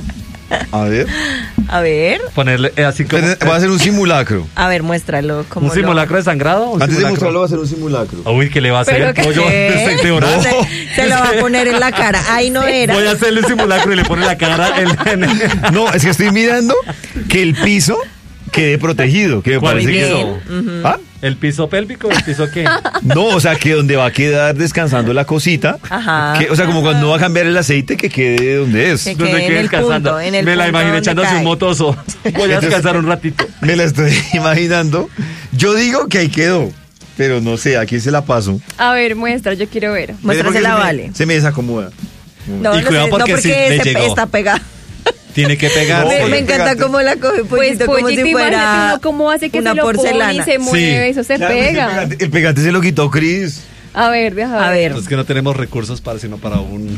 A ver. A ver, Ponerle eh, así como... Voy a hacer un simulacro. a ver, muéstralo. Como ¿Un simulacro de sangrado? ¿Un Antes de simulacro? mostrarlo, voy a hacer un simulacro. Uy, ¿qué le va a hacer ¿Pero el qué? pollo antes de orar? Se, se lo va a poner en la cara. Ahí no era. Voy a hacerle un simulacro y le pone la cara en, en- No, es que estoy mirando que el piso quede protegido. Que me ¿Cuál parece que piso? ¿Ah? ¿El piso pélvico? ¿El piso qué? No, o sea, que donde va a quedar descansando la cosita. Ajá. que- o sea, como cuando va a cambiar el aceite, que quede donde es. Que ¿Dónde quede en quede el descansando? punto, en el Me la punto imaginé donde echándose cae. un motoso. Voy a descansar un ratito. Me la estoy imaginando. Yo digo que ahí quedó, pero no sé, ¿a quién se la paso? A ver, muestra, yo quiero ver. Muéstrasela, Se me- vale. Se me desacomoda. No, Y no, cuidado sé, porque no si porque le se- llegó. está pegada. Tiene que pegar. No, me, porque me encanta pegaste. cómo la coge Pues pollito, como pollito, si imagínate fuera uno cómo hace que una se lo pone y porcelana. se mueve, Sí. eso se Claro, pega. El pegante, el pegante se lo quitó Cris. A ver, deja A ver. Es que no tenemos recursos para sino para un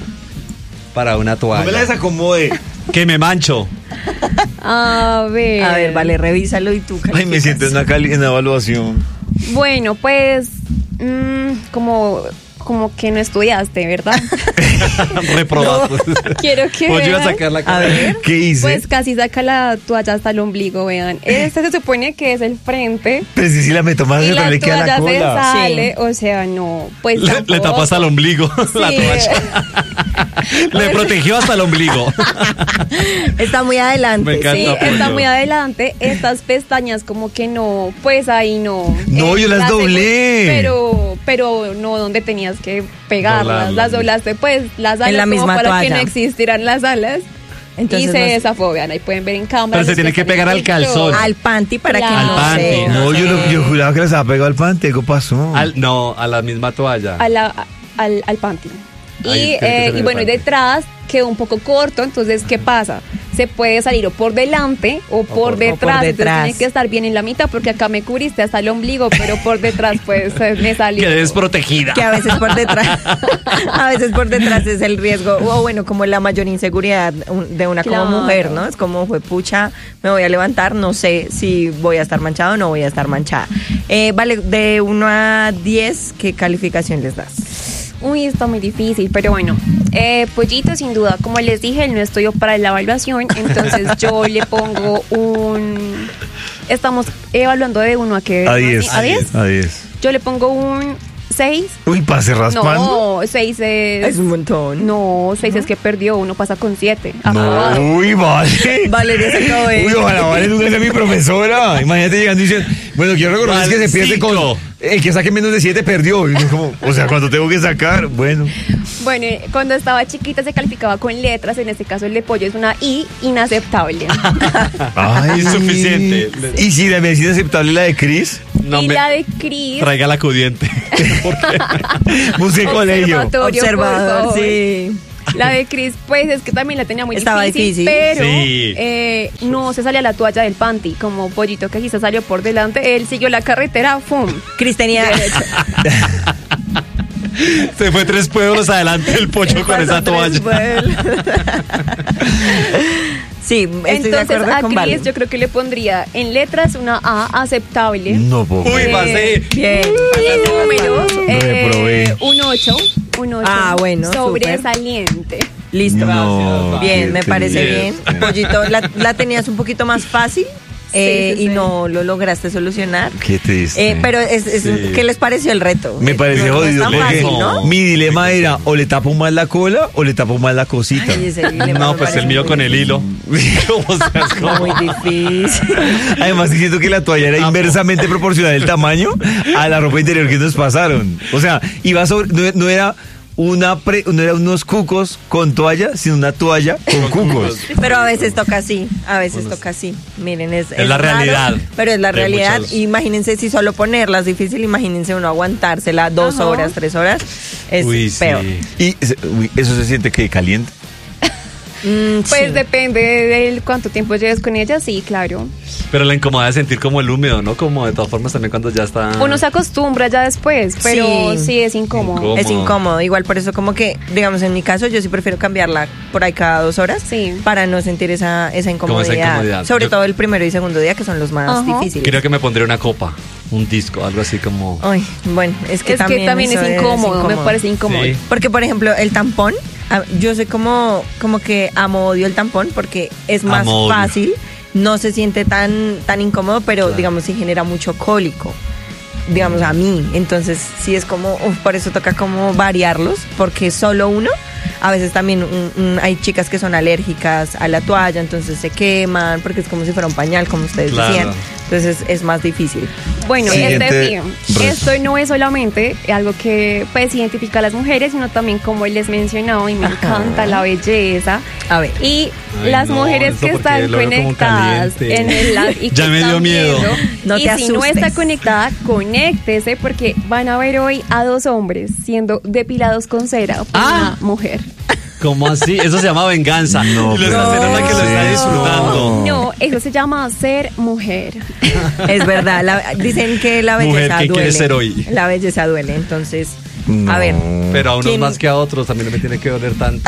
para una No me la toalla. desacomode. Que me mancho. A ver. A ver, vale, revísalo y tú Ay, me calificas. siento en una, cali- en una evaluación. Bueno, pues, mm, como como que no estudiaste, ¿verdad? Reprobado. Quiero que Pues yo iba a vean. sacar la A cara. ver. ¿Qué hice? Pues casi saca la toalla hasta el ombligo, vean. Este se supone que es el frente. Pues sí, sí la meto más, Y pero la le queda la toalla se cola. sale, o sea, no, pues Le, le tampoco. tapó hasta el ombligo la Sí. toalla. Le protegió hasta el ombligo. Está muy adelante. Me encanta. Sí, Pollo. está muy adelante. Estas pestañas como que no, pues ahí no. No, yo las segu- doblé. Pero, pero no donde tenías que pegarlas. Doblarlas. Las doblaste, pues, las alas En la como misma para que toalla. no existieran las alas. Entonces y se no sé. desafó, vean, ahí pueden ver en cámara. Pero se los tiene que están pegar en al TikTok. calzón. Al panty para Claro. que no Al se... panty. No, yo, lo- yo juraba que les había pegado al panty. ¿Qué pasó? Al- no, a la misma toalla. A la, al, al panty. Ahí Y, tiene que eh, ser y el bueno, y panty. detrás quedó un poco corto, entonces, ¿qué pasa? Se puede salir o por delante o por, por- o por detrás, detrás. entonces tiene que estar bien en la mitad porque acá me cubriste hasta el ombligo, pero por detrás pues eh, me salió. Quedé desprotegida. Que a veces por detrás, a veces por detrás es el riesgo, o bueno, como la mayor inseguridad un- de una Claro. como mujer, ¿no? Es como, fue pucha, me voy a levantar, no sé si voy a estar manchada o no voy a estar manchada. Eh, vale, de uno a diez, ¿qué calificación les das? Uy, está muy difícil, pero bueno, eh, Pollito sin duda, como les dije, él no estudió para la evaluación, entonces yo le pongo un... Estamos evaluando de uno a qué? A diez. ¿A diez? A diez. Yo le pongo un seis. Uy, pase raspando. No, seis es... Es un montón. No, seis es que perdió, uno pasa con siete. Aprobado. No, uy, vale. Valeria se acabó de- Uy, ojalá Vale nunca sea mi profesora. Imagínate llegando y diciendo, bueno, quiero recordar Vale, que se pierde cinco. con... El que saque menos de siete perdió. Y uno como, o sea, cuando tengo que sacar, bueno. Bueno, eh, cuando estaba chiquita se calificaba con letras, en este caso el de Pollo es una I inaceptable. Ay, Insuficiente. ¿Y si la medicina aceptable es la de Cris? No y me la de Cris, traiga la acudiente. Busqué colegio. Observatorio, por Observador, favor. sí. La de Cris, pues es que también la tenía muy Estaba difícil, difícil. pero Sí. eh, no se salía la toalla del panty, como Pollito que quizás salió por delante, él siguió la carretera, ¡fum! Cris tenía... Se fue tres pueblos adelante el Pollo con esa toalla. Sí, estoy de Entonces acuerdo a con Cris Vale. yo creo que le pondría en letras una A aceptable. No puedo. Uy, creer. pasé. Bien. Y en números, Reprobé. eh, un ocho, un ocho. Ah, bueno, sobresaliente. Listo. No, Bien, me qué parece bien. bien. Pollito, la, la tenías un poquito más fácil eh, Sí, sí, y sí. no lo lograste solucionar. Qué triste. Eh, pero, es, es- Sí. ¿qué les pareció el reto? Me pareció No, no es jodido. tan porque fácil, ¿no? Mi dilema era o le tapo más la cola o le tapo más la cosita. Ay, ese dilema No, me pues el parece mío muy con el hilo. ¿Cómo se hace? difícil, Muy difícil. Además, siento que la toalla era inversamente proporcional el tamaño a la ropa interior que nos pasaron. O sea, iba sobre, no, no era una pre- no era unos cucos con toalla, sino una toalla con cucos. Pero a veces toca así, a veces toca así. Miren, es, Es la raro, realidad pero es la de realidad. muchos. Imagínense si solo ponerla es difícil, imagínense uno aguantársela dos Ajá. horas, tres horas. Es Uy, sí. peor. Y se- uy, eso se siente que caliente. Mm, Pues sí. depende del cuánto tiempo lleves con ella, sí, claro. Pero la incomoda de sentir como el húmedo, ¿no? Como de todas formas también cuando ya está... Uno se acostumbra ya después, pero Sí. sí, es incómodo. Incómodo. Es incómodo, igual por eso como que, digamos, en mi caso yo sí prefiero cambiarla por ahí cada dos horas Sí. para no sentir esa, esa incomodidad. incomodidad. Sobre Yo- todo el primero y segundo día que son los más Ajá. difíciles. Creo que me pondría una copa, un disco, algo así como... Ay, bueno, es que es también, que también es eso incómodo, me parece incómodo. Sí. Porque, por ejemplo, el tampón, a- yo sé como, como que amo odio el tampón porque es más Amo, odio. fácil, no se siente tan, tan incómodo, pero Claro. digamos sí genera mucho cólico, digamos a mí. Entonces sí es como, uf, por eso toca como variarlos, porque solo uno, a veces también mm, mm, hay chicas que son alérgicas a la toalla, entonces se queman, porque es como si fuera un pañal, como ustedes Claro. decían. Entonces es más difícil. Bueno, Siguiente este reto. esto no es solamente algo que pues identifica a las mujeres, sino también como les mencionaba y me Ajá. encanta la belleza. A ver. Y Ay, las no, mujeres eso que porque están lo veo como conectadas caliente. en el live y que Ya me dio están miedo. viendo, No y te si no asustes. está conectada, conéctese porque van a ver hoy a dos hombres siendo depilados con cera por Ah. una mujer. ¿Cómo así? Eso se llama venganza. No, y lo pero está haciendo la que lo está no. disfrutando. No, eso se llama ser mujer. Es verdad, la- dicen que la Mujer, belleza ¿qué duele. quieres ser hoy? La belleza duele, entonces No. A ver. Pero a unos ¿Quién? más que a otros, también no me tiene que doler tanto.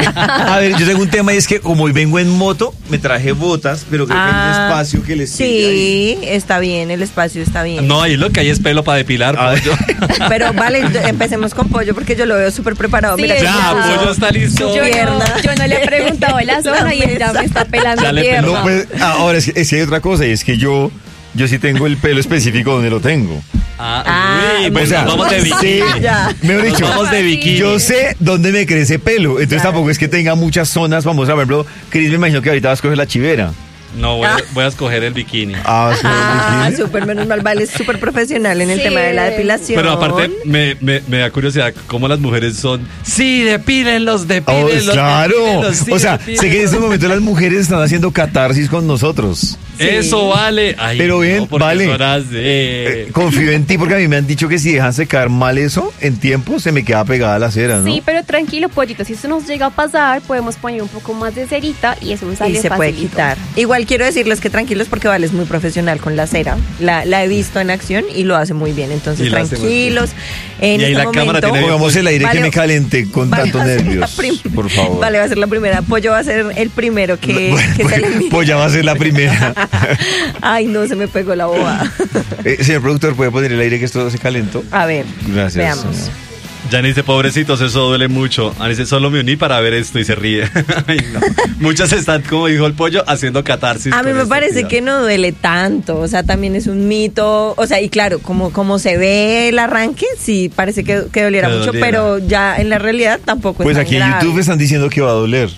A ver, yo tengo un tema y es que como hoy vengo en moto, me traje botas, pero creo que hay un Ah, espacio que les sigue ahí. Sí, está bien, el espacio está bien. No, ahí lo que hay es pelo para depilar, A ver. pollo. Pero vale, empecemos con Pollo porque yo lo veo súper preparado. Sí, Mira, que ya, se puso pollo está listo. su Yo no, pierna. yo no le he preguntado la zona y él ya me está pelando Ya le pierna. peló, No, pues, ahora es que, es que hay otra cosa y es que yo, yo sí tengo el pelo específico donde lo tengo. Ah, Ah, uy, pues o sea, nos vamos de sí, bikini. ya. Mejor Nos dicho, vamos de bikini. yo sé dónde me crece pelo, entonces Claro. tampoco es que tenga muchas zonas. Vamos a verlo. Cris, me imagino que ahorita vas a coger la chivera. No, voy a, Ah. voy a escoger el bikini. Ah, ¿vas a coger el Ah, bikini? súper menos mal, vale, es súper profesional en el Sí. tema de la depilación. Pero aparte, me, me, me da curiosidad cómo las mujeres son. Sí, depílenlos, Oh, depílenlos. claro. depílenlos, sí, O sea, sé que en depílenlos. este momento las mujeres están haciendo catarsis con nosotros. Eso vale. Ay, Pero bien, no, porque vale. son así. Eh, confío en ti porque a mí me han dicho que si dejan secar mal eso, en tiempo se me queda pegada la cera, ¿no? Sí, pero tranquilo, pollito, si eso nos llega a pasar, podemos poner un poco más de cerita y eso sale Y se puede facilito. quitar. Igual quiero decirles que tranquilos porque Vale es muy profesional con la cera. La, la he visto en acción y lo hace muy bien. Entonces Y lo hace muy tranquilos. En Y ahí este la cámara momento, tiene- Pongamos el aire Vale, que me calenté con Vale tantos va a ser la nervios. prim- Por favor. Vale, va a ser la primera. Pollo va a ser el primero que, Bueno, que se le envíe. pues ya va a ser la primera. Ay, no, se me pegó la boba. Eh, señor productor, ¿puede poner el aire que esto se calentó? A ver, Gracias. veamos. señor. Jani dice, pobrecitos, eso duele mucho. Ani dice, solo me uní para ver esto y se ríe. Ay, no. Muchas están, como dijo el pollo, haciendo catarsis. A mí con me este parece cuidado. que no duele tanto, o sea, también es un mito, o sea, y claro, como, como se ve el arranque, sí, parece que, que doliera Que mucho, doliera. pero ya en la realidad tampoco Pues es tan aquí en grave. YouTube están diciendo que va a doler.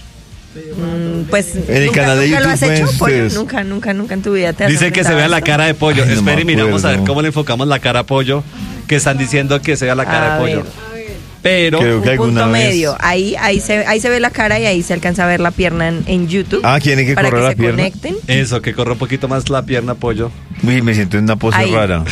Mm, pues En el ¿nunca, canal de nunca lo YouTube, has hecho, pues, Pollo? ustedes. Nunca, nunca, nunca en tu vida te has Dice que se vea la enfrentado cara de pollo. Ay, no me Esperen, miramos a ver acuerdo. cómo le enfocamos la cara a pollo. Que están diciendo que se vea la cara A de pollo. ver. Pero, Creo a que esto? Un alguna punto vez- medio, ahí, ahí, se, ahí se ve la cara y ahí se alcanza a ver la pierna en, en YouTube. Ah, ¿tiene que para correr que la se pierna? conecten. eso, que corra un poquito más la pierna, pollo. Uy, me siento en una pose Ahí. rara.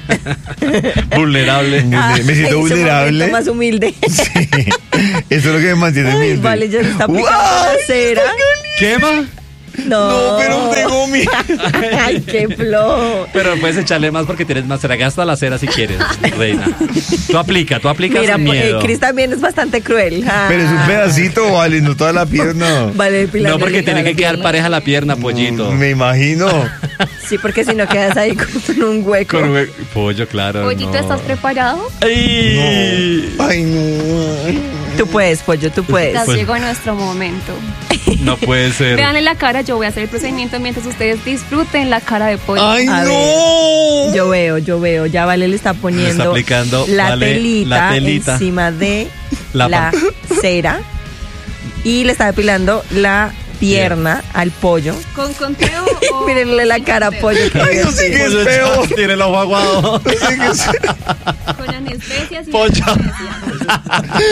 Vulnerable. Vulne- me siento en su vulnerable. momento más humilde. Sí. Eso es lo que me mantiene Ay, humilde. vale, ya le está picando ¡Guay! la cera. ¿Quema? No. No, pero tengo mi. Ay, qué flojo. Pero puedes echarle más porque tienes más cera. Gasta la cera si quieres, reina. Tú aplica, tú aplicas Mira, sin pues, eh, miedo. Chris también es bastante cruel. Ah. Pero es un pedacito, vale, no toda la pierna. Vale, Pilar, No, porque le tiene queda que quedar bien. pareja la pierna, pollito. Me imagino. Sí, porque si no quedas ahí con un hueco. Con hue- pollo, claro. Pollito, no. ¿estás preparado? ¡Ay! No. Ay, no. Tú puedes, Pollo, tú puedes. Ya Pues- llegó nuestro momento. No puede ser. Vean en la cara, yo voy a hacer el procedimiento mientras ustedes disfruten la cara de pollo. Ay, A no. Yo veo, yo veo. Ya Vale le está poniendo está aplicando, la, Vale, telita la telita. encima de La la, pa- cera y le está depilando la pierna al pollo. ¿Con conteo o Mírenle la sin cara a conteo? pollo. que Ay, no sé qué es Pollo peor. ya tiene el ojo aguado. Con anestesia, sin Pollo. anestesia.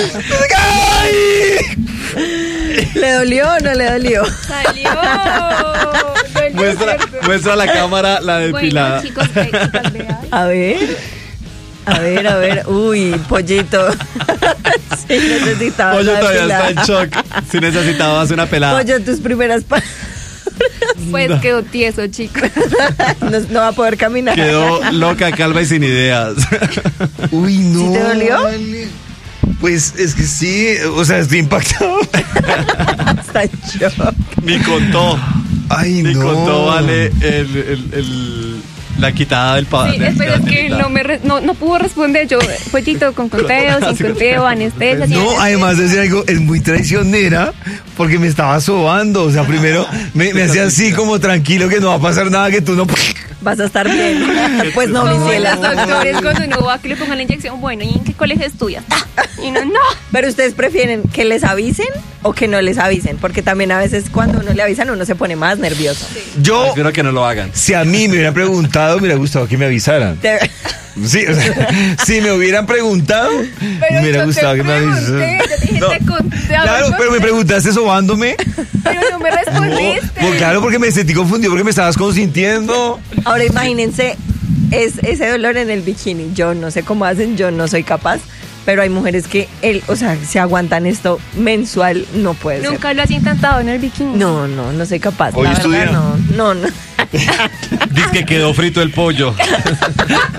Ay. ¿Le dolió o no le dolió? ¡Salió! No es Muestra, cierto. muestra a la cámara la Bueno, depilada. chicos, ve- chicas, vean. A ver. A ver, a ver. Uy, pollito. Sí, necesitaba Pollo una todavía está depilada. en shock. Si necesitabas una pelada. Pollo, tus primeras pa- Pues quedó tieso, chicos. no, no va a poder caminar. Quedó loca, calva y sin ideas. Uy, no. ¿Sí te dolió? vale. Pues es que sí, o sea, estoy impactado. Está en shock. Ni contó. Ay, Ni no. contó, vale, el, el, el- la quitada del Sí, padre. espero es que no me re- no, no pudo responder. Yo, pollito, con conteo, sin conteo, anestesia. sin No, anestesia. además de decir algo, es muy traicionera porque me estaba sobando. O sea, primero me, me hacía así como tranquilo que no va a pasar nada, que tú no. Vas a estar bien. Pues no, mi Como ciela. los doctores cuando uno va a que le pongan la inyección, bueno, ¿y en qué colegio estudias? ¡Ah! Y no, no. Pero ustedes prefieren que les avisen o que no les avisen, porque también a veces cuando uno le avisan uno se pone más nervioso. Yo, Espero que no lo hagan. si a mí me hubieran preguntado, me hubiera gustado que me avisaran. Te- Sí, o sea, si me hubieran preguntado, me hubiera yo gustado te que me pregunté, avisaran. yo te dije, te conté, a ver, claro, pero me preguntaste sobándome. Pero no me No, respondiste. pues claro, porque me sentí confundido, porque me estabas consintiendo. Ahora imagínense es, ese dolor en el bikini. Yo no sé cómo hacen, yo no soy capaz, pero hay mujeres que, el, o sea, se aguantan esto mensual, no puede ser. Nunca lo has intentado en el bikini. No, no, no soy capaz. Hoy la estudia. verdad, no, no, no. Dice que quedó frito el pollo.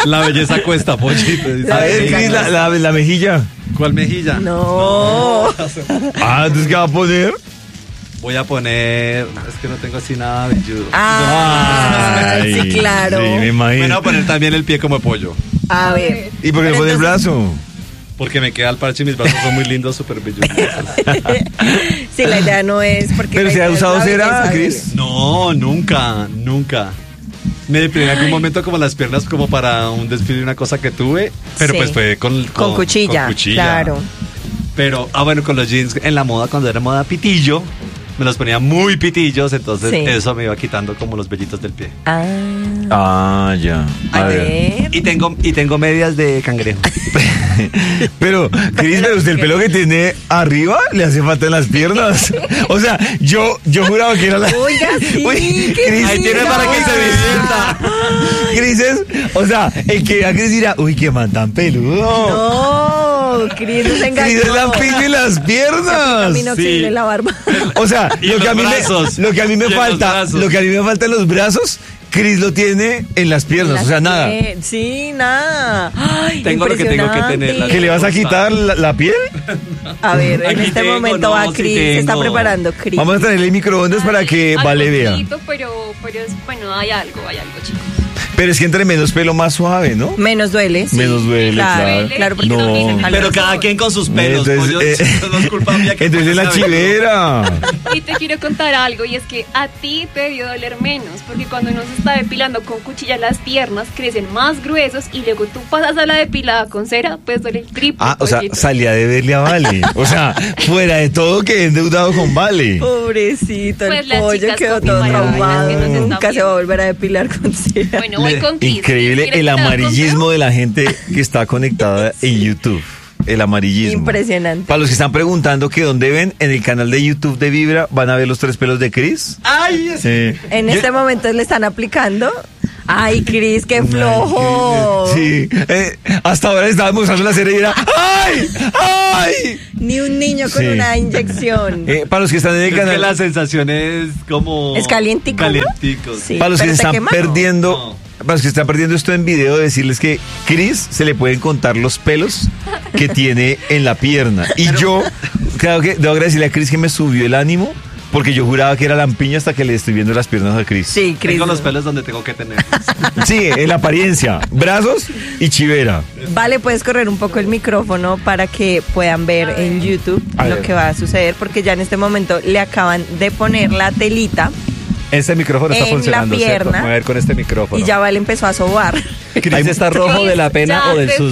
La belleza cuesta, Pochito. A ver, Cris, la, la, la mejilla. ¿Cuál mejilla? No. Ah, entonces, ¿qué va a poner? Voy a poner... Es que no tengo así nada velludo. Ah, Ay, sí, claro. Sí, me imagino. Me voy a poner también el pie como pollo. A ver. ¿Y por qué Pero pone el entonces- brazo? Porque me queda el parche y mis brazos son muy lindos, súper bellos. Sí, la idea no es porque. Pero la se ha idea es usado la cera, belleza, Cris. No, nunca, nunca. Me deprimí en algún momento como las piernas como para un desfile de una cosa que tuve, pero Sí. pues fue con, Con cuchilla, con cuchilla. claro. Pero, ah bueno, con los jeans en la moda, cuando era moda pitillo, me los ponía muy pitillos, entonces Sí. eso me iba quitando como los vellitos del pie. Ah, Ah, ya. a ver. Y tengo, y tengo medias de cangrejo. Pero, Cris, pero usted el pelo que tiene arriba le hace falta en las piernas. O sea, yo, yo juraba que era la. Oiga, sí, Uy, qué Cris, Ahí tiene para que se divierta. Cris es, o sea, el que a Cris dirá, uy, qué man tan peludo. No, Cris nos engañó. Cris es lampiño en las piernas. Minoxidil en la barba. O sea, Y lo en que, a los mí brazos. me, lo que a mí me Y en los falta, brazos. lo que a mí me falta en los brazos, Cris lo tiene en las piernas, o sea, nada. Eh, Sí, nada. Ay, Tengo lo que tengo que tener, impresionante. la- ¿Que le vas a quitar la, la piel? A ver, en Aquí este tengo, momento no, va sí Cris, se está tengo. preparando Cris. Vamos a traerle microondas para que Algo Vale vea. poquito, pero, pero es, bueno, hay algo, hay algo, chicos. Pero es que entre menos pelo más suave, ¿no? Menos duele. sí. Menos duele, claro. Claro, porque No. no tiene calor. Pero cada quien con sus pelos. Entonces, pollo, eh, no es culpa mía que entonces es la pongas cabello. chivera. Y te quiero contar algo, y es que a ti te debió doler menos, porque cuando uno se está depilando con cuchilla las piernas crecen más gruesos y luego tú pasas a la depilada con cera, pues duele el triple. Ah, o sea, pollito. salía de verle a Vale. O sea, fuera de todo que endeudado con Vale. Pobrecito, Pues el las pollo chicas quedó con todo paraguas traumado. que nos están Nunca se viendo. va a volver a depilar con cera. Bueno, voy con Cris. Increíble ¿Quieres el que te haga amarillismo de la gente que está conectada en YouTube. El amarillismo. Impresionante. Para los que están preguntando que dónde ven, en el canal de YouTube de Vibra van a ver los tres pelos de Cris. Ay, es- Sí. En Yo- este momento le están aplicando. Ay, Cris, qué flojo. Sí, eh, hasta ahora estábamos usando la cera y era ¡ay! ¡ay! Ni un niño con Sí. una inyección. Eh, para los que están en el es que canal, la sensación es como... ¿Es calientico, no? Calientico. Sí. para los que ¿Pero se te están quema? perdiendo, No. para los que están perdiendo esto en video, decirles que Cris se le pueden contar los pelos que tiene en la pierna. Y yo, claro que debo agradecerle a Cris que me subió el ánimo, porque yo juraba que era lampiño hasta que le estoy viendo las piernas a Cris. Sí, Cris. Tengo los pelos donde tengo que tener. Sí, en la apariencia, brazos y chivera. Vale, puedes correr un poco el micrófono para que puedan ver en YouTube A lo ver. que va a suceder, porque ya en este momento le acaban de poner la telita Este micrófono está En la funcionando, ¿cierto? pierna. Voy a ver con este micrófono. y ya Vale empezó a sobar. ¿Cris está rojo de la pena Ya o del se susto?